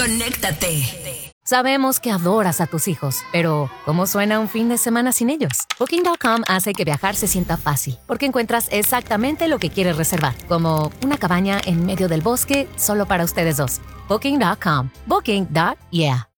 conéctate. Sabemos que adoras a tus hijos, pero ¿cómo suena un fin de semana sin ellos? Booking.com hace que viajar se sienta fácil, porque encuentras exactamente lo que quieres reservar, como una cabaña en medio del bosque solo para ustedes dos. Booking.com. Booking.yeah.